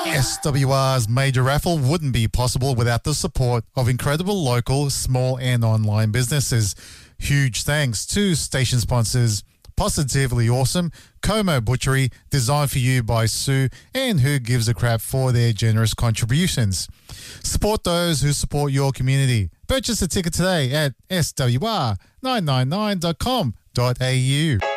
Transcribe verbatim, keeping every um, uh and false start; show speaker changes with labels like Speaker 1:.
Speaker 1: S W R's major raffle wouldn't be possible without the support of incredible local, small and online businesses. Huge thanks to station sponsors Positively Awesome, Como Butchery, designed for you by Sue, and Who Gives a Crap for their generous contributions. Support those who support your community. Purchase a ticket today at S W R nine nine nine dot com dot A U.